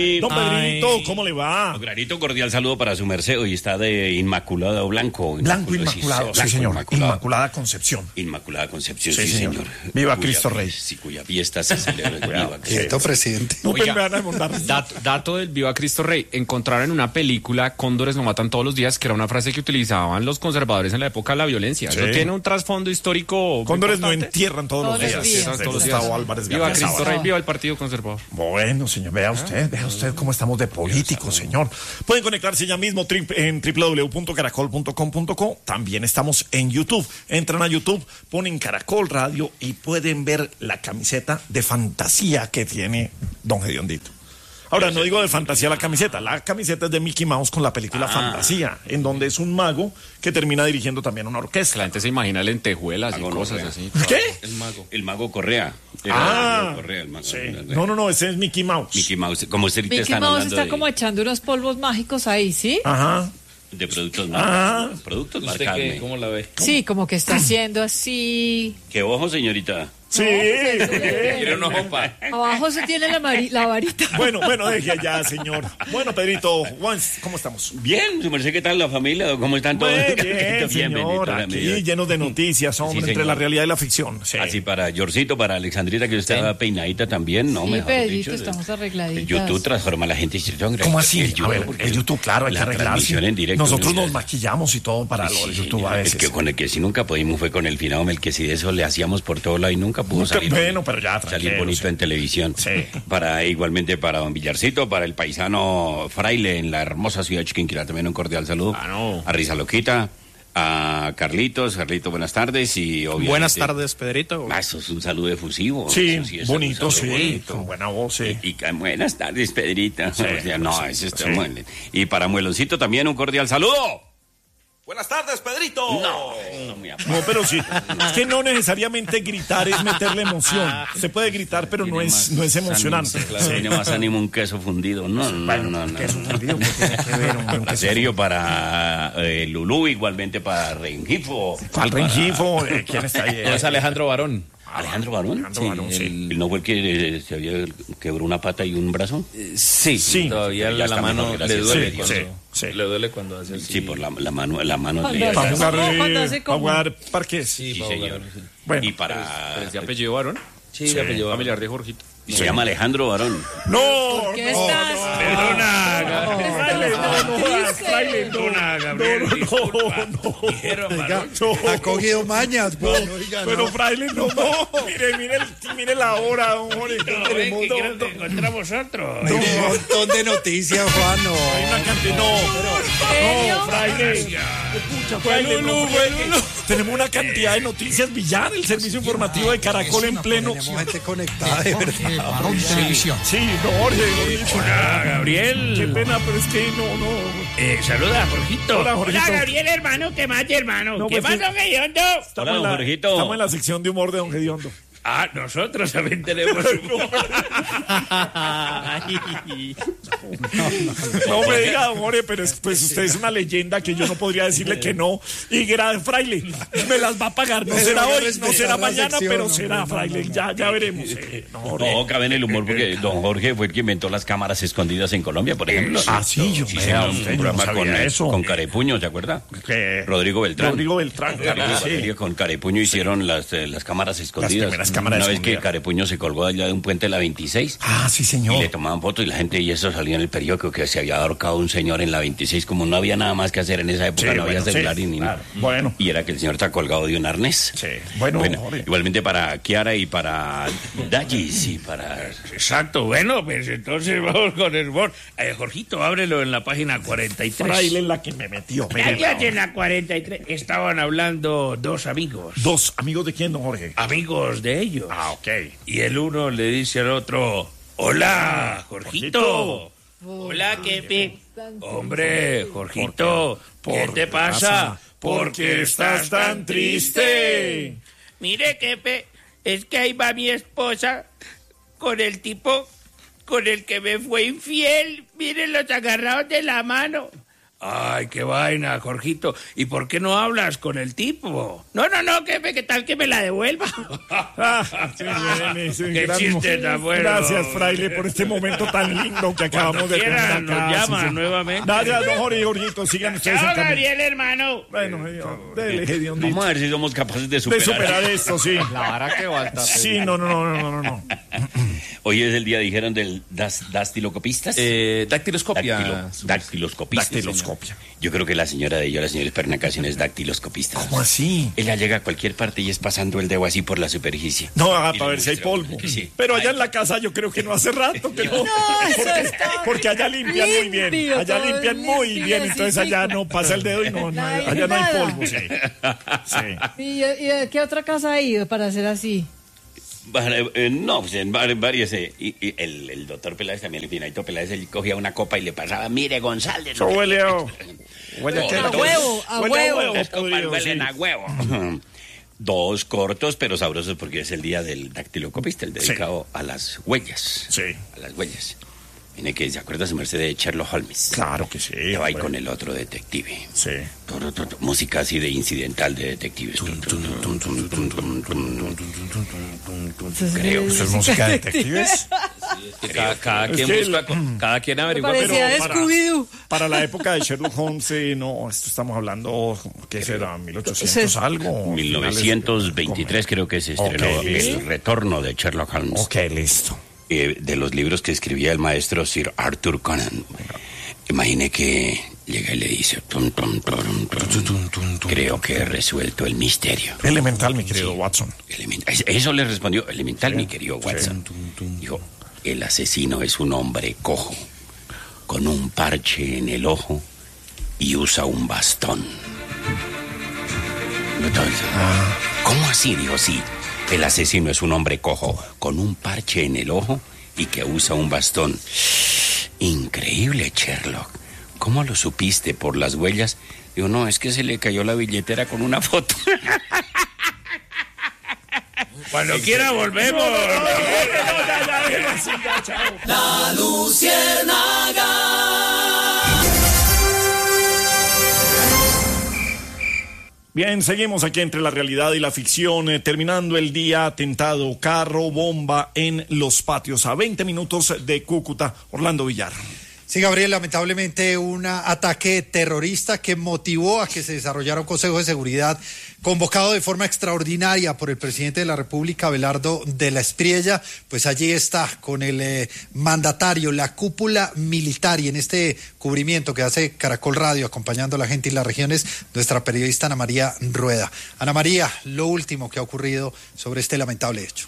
Don Pedrito, ¿cómo le va? Granito, cordial saludo para su merced. Hoy está de Inmaculado Blanco. Blanco Inmaculado, sí, señor. Inmaculada Concepción. Inmaculada Concepción, sí, señor. Viva Cristo Rey. Sí, cuya fiesta se celebra. Viva Cristo presidente. Oiga, dato del Viva Cristo Rey. Encontraron en una película Cóndores no matan todos los días, que era una frase que utilizaban los conservadores en la época de la violencia. Eso tiene un trasfondo histórico. Cóndores no entierran todos los días. Gustavo Álvarez. Viva Cristo Rey, viva el Partido Conservador. Bueno, señor, vea usted cómo estamos de políticos, señor. Pueden conectarse ya mismo en www.caracol.com.co. También estamos en YouTube. Entran a YouTube, ponen Caracol Radio y pueden ver la camiseta de fantasía que tiene don Hediondito. Ahora, no digo de fantasía la camiseta es de Mickey Mouse con la película Fantasía, en donde es un mago que termina dirigiendo también una orquesta. La gente se imagina lentejuelas y cosas así. ¿Qué? El mago Correa. El mago. Sí. No, ese es Mickey Mouse. Mickey Mouse, como usted Mickey están Mouse hablando está como echando unos polvos mágicos ahí, ¿sí? Ajá. De productos marcados. Productos marcados. ¿Cómo la ve? Sí, como que está haciendo así. ¿Qué ojo, señorita? Sí. Quiere una jopa. Abajo se tiene la varita. Bueno, deje allá, señor. Bueno, Pedrito, ¿cómo estamos? Bien, su merced, ¿qué tal la familia? ¿Cómo están todos? Bien, señor, aquí llenos de noticias, hombre, entre la realidad y la ficción. Sí. Así para Yorcito, para Alexandrita, que usted estaba peinadita también, ¿no? Sí, Mejor Pedrito, dicho, estamos arregladitas. El YouTube transforma a la gente. ¿Cómo así? El YouTube, claro, hay que arreglarse. En directo, nosotros nos maquillamos y todo para lo de YouTube a veces. Es que con el que sí nunca pudimos fue con el finado Melquisedec, eso le hacíamos por todo lado y nunca pudo salir. Bueno, pero ya salir bonito en televisión. Sí. Igualmente para don Villarcito, para el paisano Fraile en la hermosa ciudad de Chiquinquirá, también un cordial saludo. A Risa Loquita, a Carlitos, buenas tardes y obviamente... Buenas tardes, Pedrito. Eso es un saludo efusivo. Sí, bonito, con buena voz, sí. Y buenas tardes, Pedrito. Sí, eso está muy bien. Y para Mueloncito también un cordial saludo. Buenas tardes, Pedrito. No, pero sí. Es que no necesariamente gritar es meterle emoción. Se puede gritar, pero no es emocionante. Tiene más ánimo un queso fundido. No. Queso fundido, ¿qué tiene que ver? En serio, para Lulú, igualmente para Rengifo. ¿Cuál Rengifo? ¿Quién está ahí? Es Alejandro Barón. ¿Alejandro Barón? Sí. ¿El no fue el que se había quebró una pata y un brazo? Sí. Todavía ya la mano le duele le duele cuando hace así. Sí, por la mano le... Para jugar parques. Sí, señor. Bueno. Y para... ¿Es de apellido Barón? Sí, de apellido familiar de Jorgito. Y se llama Alejandro Barón. ¡No! ¿Qué estás? Perdona, Gabriel. Ha cogido mañas. Pero Fraile, no. Mire la hora, hombre. encontramos otro. Un montón de noticias, Juan. Hay una cantidad. No, Fraile. Tenemos una cantidad de noticias. Villar, el servicio informativo de Caracol en pleno. Tenemos gente conectada, de verdad. Barón Televisión. Sí, no, Jorge. Hola, Gabriel. Qué pena, pero es que no. Saluda, Jorgito. Hola, Jorgito. Hola, Gabriel, hermano. ¿Qué más, hermano? No, ¿Qué pues, más, don Hediondo? Hola, Jorgito. Estamos en la sección de humor de don Hediondo. Nosotros también tenemos humor. No me diga, don Jorge, pero pues usted es una leyenda que yo no podría decirle que no. Y Fraile, me las va a pagar. No será hoy, no será mañana, pero será, Fraile. Ya veremos. No, cabe en el humor porque don Jorge fue el que inventó las cámaras escondidas en Colombia, por ejemplo. Sí, yo un programa con Carepuño, ¿se acuerda? Rodrigo Beltrán, claro, con Carepuño hicieron las cámaras escondidas. Una vez que Carepuño se colgó allá de un puente de la 26. Sí, señor. Y le tomaban fotos y la gente, y eso salió en el periódico, que se había ahorcado un señor en la 26, como no había nada más que hacer en esa época, no había celular ni nada. Bueno. Y era que el señor está colgado de un arnés. Sí. Bueno, igualmente para Kiara y para Dallis y para... Exacto, bueno, pues entonces vamos con el humor. Jorgito, ábrelo en la página 43. Fraile es la que me metió. Cállate en la 43. Estaban hablando dos amigos. ¿Dos amigos de quién, don Jorge? Amigos de ellos. Ok. Y el uno le dice al otro: hola, Jorgito. Hola, Kepe. Hombre, Jorgito, ¿qué te pasa? ¿Por qué estás tan triste? Mire, Kepe, es que ahí va mi esposa con el tipo con el que me fue infiel. Miren los agarrados de la mano. Ay, qué vaina, Jorgito. ¿Y por qué no hablas con el tipo? No, ¿qué tal que me la devuelva? Qué chiste tan bueno. Gracias, Fraile, por este momento tan lindo que acabamos de tener acá. Nos llaman nuevamente. Gracias, don Jorge y Jorgito, sigan ustedes en camino. Gabriel, hermano. Bueno, dele, vamos a ver si somos capaces de superar esto, sí. La vara que falta. Sí, no. Hoy es el día, dijeron, del dastilocopistas. Dactiloscopia. Dactiloscopia. Yo creo que la señora Espernacación es dactiloscopista. ¿Cómo así? Ella llega a cualquier parte y es pasando el dedo así por la superficie. No, para ver si hay polvo. Sí. Pero allá en la casa yo creo que no hace rato que no. Porque allá limpian muy bien. Allá limpian muy bien. Entonces allá no pasa el dedo y allá no hay polvo. Sí. ¿Y de qué otra casa ha ido para hacer así? No, pues en varias. Y el doctor Peláez también, el Pinaito Peláez, él cogía una copa y le pasaba, mire, González. Eso huele a huevo. Huelen a huevo. Dos cortos, pero sabrosos, porque es el día del dactilocopista, el dedicado a las huellas. Sí. A las huellas. Mire que se acuerda su merced de Sherlock Holmes. Claro que sí. Que va ahí con el otro detective. Sí. Música así de incidental de detectives. Creo. ¿Eso es música de detectives? Cada quien averigua. Parecía de Scooby-Doo. Para la época de Sherlock Holmes, no, esto estamos hablando, ¿qué será? ¿1800 algo? 1923 creo que se estrenó El retorno de Sherlock Holmes. Ok, listo. De los libros que escribía el maestro Sir Arthur Conan. Imagine que llega y le dice, creo que he resuelto el misterio. Elemental, mi querido Watson. Eso le respondió, elemental, mi querido Watson. Dijo, el asesino es un hombre cojo, con un parche en el ojo y usa un bastón. Entonces, ¿cómo así? Dijo, sí. El asesino es un hombre cojo, con un parche en el ojo y que usa un bastón. Increíble, Sherlock. ¿Cómo lo supiste? ¿Por las huellas? Digo, no, es que se le cayó la billetera con una foto. Cuando quiera volvemos. La Luciérnaga. Bien, seguimos aquí entre la realidad y la ficción, terminando el día, atentado, carro, bomba en Los Patios, a 20 minutos de Cúcuta. Orlando Villar. Sí, Gabriel, lamentablemente un ataque terrorista que motivó a que se desarrollara un Consejo de Seguridad convocado de forma extraordinaria por el presidente de la República, Abelardo de la Espriella. Pues allí está con el mandatario, la cúpula militar, y en este cubrimiento que hace Caracol Radio acompañando a la gente y las regiones, nuestra periodista Ana María Rueda. Ana María, lo último que ha ocurrido sobre este lamentable hecho.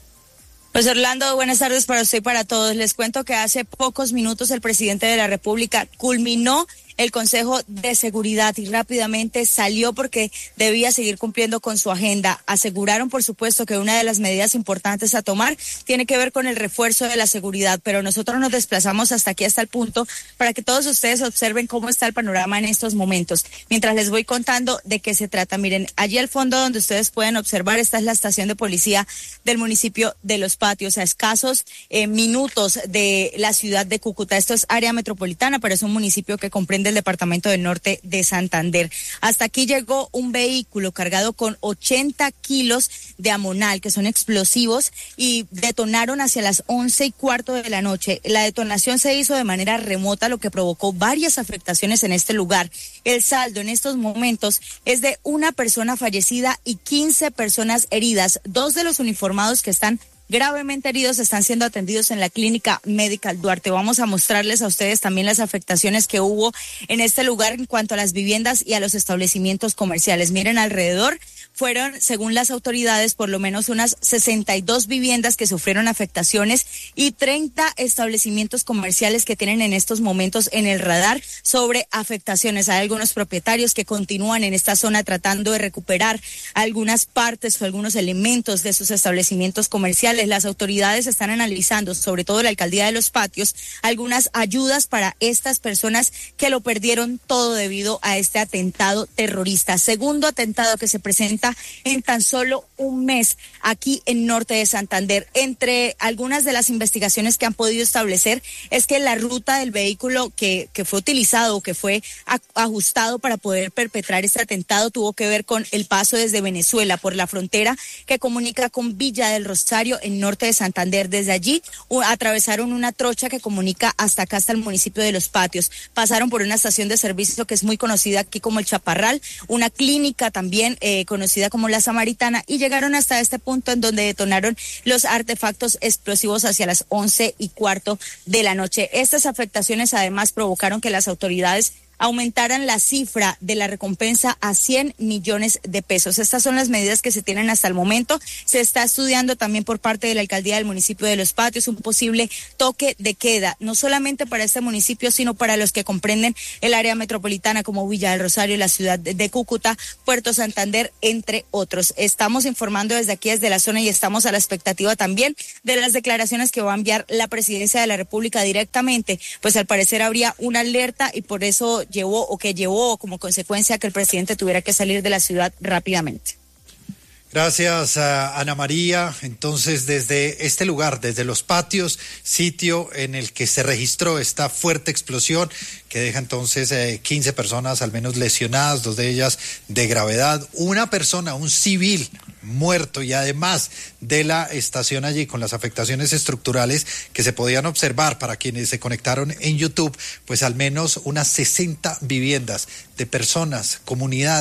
Pues Orlando, buenas tardes para usted y para todos. Les cuento que hace pocos minutos el presidente de la República culminó el Consejo de Seguridad y rápidamente salió porque debía seguir cumpliendo con su agenda. Aseguraron, por supuesto, que una de las medidas importantes a tomar tiene que ver con el refuerzo de la seguridad, pero nosotros nos desplazamos hasta aquí, hasta el punto, para que todos ustedes observen cómo está el panorama en estos momentos. Mientras les voy contando de qué se trata, miren, allí al fondo donde ustedes pueden observar, esta es la estación de policía del municipio de Los Patios, a escasos minutos de la ciudad de Cúcuta. Esto es área metropolitana, pero es un municipio que comprende el departamento del norte de Santander. Hasta aquí llegó un vehículo cargado con 80 kilos de amonal, que son explosivos, y detonaron hacia las 11:15 de la noche. La detonación se hizo de manera remota, lo que provocó varias afectaciones en este lugar. El saldo en estos momentos es de una persona fallecida y 15 personas heridas. 2 de los uniformados que están gravemente heridos están siendo atendidos en la Clínica Medical Duarte. Vamos a mostrarles a ustedes también las afectaciones que hubo en este lugar en cuanto a las viviendas y a los establecimientos comerciales. Miren alrededor, fueron, según las autoridades, por lo menos unas 62 viviendas que sufrieron afectaciones y 30 establecimientos comerciales que tienen en estos momentos en el radar sobre afectaciones. Hay algunos propietarios que continúan en esta zona tratando de recuperar algunas partes o algunos elementos de sus establecimientos comerciales. Las autoridades están analizando, sobre todo la alcaldía de Los Patios, algunas ayudas para estas personas que lo perdieron todo debido a este atentado terrorista. Segundo atentado que se presenta República en tan solo un mes aquí en norte de Santander. Entre algunas de las investigaciones que han podido establecer es que la ruta del vehículo que fue utilizado o que fue ajustado para poder perpetrar este atentado tuvo que ver con el paso desde Venezuela por la frontera que comunica con Villa del Rosario en norte de Santander. Desde allí atravesaron una trocha que comunica hasta acá, hasta el municipio de Los Patios. Pasaron por una estación de servicio que es muy conocida aquí como el Chaparral, una clínica también conocida como la Samaritana, y llegaron hasta este punto en donde detonaron los artefactos explosivos hacia las 11:15 de la noche. Estas afectaciones además provocaron que las autoridades aumentaran la cifra de la recompensa a 100 millones de pesos. Estas son las medidas que se tienen hasta el momento. Se está estudiando también por parte de la alcaldía del municipio de Los Patios un posible toque de queda, no solamente para este municipio, sino para los que comprenden el área metropolitana como Villa del Rosario, la ciudad de Cúcuta, Puerto Santander, entre otros. Estamos informando desde aquí, desde la zona, y estamos a la expectativa también de las declaraciones que va a enviar la presidencia de la República directamente, pues al parecer habría una alerta y por eso llevó como consecuencia que el presidente tuviera que salir de la ciudad rápidamente. Gracias, Ana María. Entonces, desde este lugar, desde Los Patios, sitio en el que se registró esta fuerte explosión que deja entonces 15 personas al menos lesionadas, 2 de ellas de gravedad, una persona, un civil muerto, y además de la estación allí con las afectaciones estructurales que se podían observar para quienes se conectaron en YouTube, pues al menos unas 60 viviendas de personas, comunidades